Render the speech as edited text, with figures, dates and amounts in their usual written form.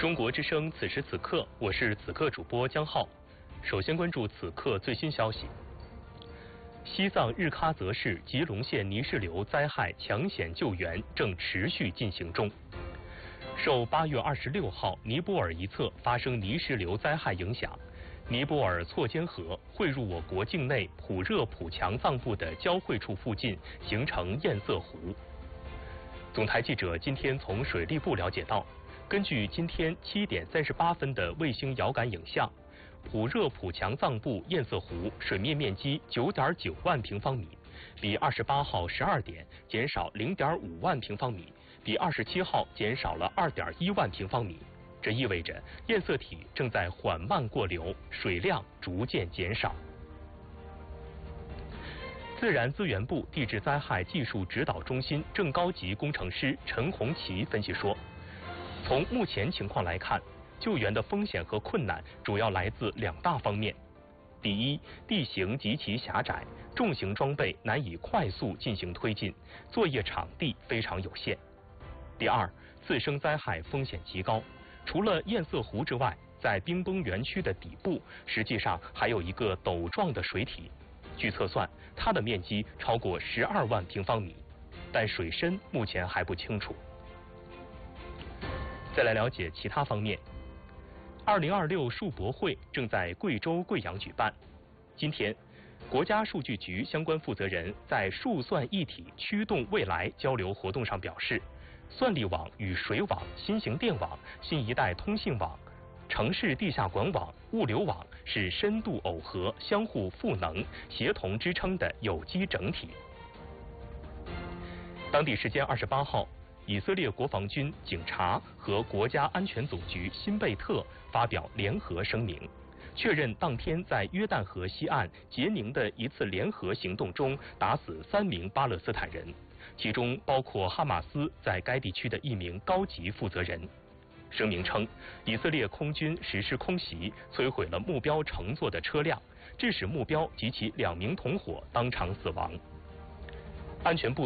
中国之声此时此刻，我是此刻主播江浩。首先关注此刻最新消息：西藏日喀则市吉隆县泥石流灾害抢险救援正持续进行中。受8月26号尼泊尔一侧发生泥石流灾害影响，尼泊尔错坚河汇入我国境内普热普强藏部的交汇处附近，形成堰塞湖。总台记者今天从水利部了解到，根据今天7点38分的卫星遥感影像，普热普强藏部堰塞湖水面面积9.9万平方米，比28号12点减少0.5万平方米，比27号减少了2.1万平方米。这意味着堰塞体正在缓慢过流，水量逐渐减少。自然资源部地质灾害技术指导中心正高级工程师陈红旗分析说，从目前情况来看，救援的风险和困难主要来自2大方面。第一，地形极其狭窄，重型装备难以快速进行推进，作业场地非常有限。第二，次生灾害风险极高，除了堰塞湖之外，在冰崩园区的底部实际上还有一个陡状的水体，据测算，它的面积超过12万平方米，但水深目前还不清楚。再来了解其他方面。2026数博会正在贵州贵阳举办。今天，国家数据局相关负责人在数算一体驱动未来交流活动上表示，算力网与水网、新型电网、新一代通信网、城市地下管网、物流网是深度耦合、相互赋能、协同支撑的有机整体。当地时间28号，以色列国防军、警察和国家安全总局新贝特发表联合声明，确认当天在约旦河西岸杰宁的一次联合行动中打死3名巴勒斯坦人，其中包括哈马斯在该地区的1名高级负责人。声明称，以色列空军实施空袭，摧毁了目标乘坐的车辆，致使目标及其2名同伙当场死亡。安全部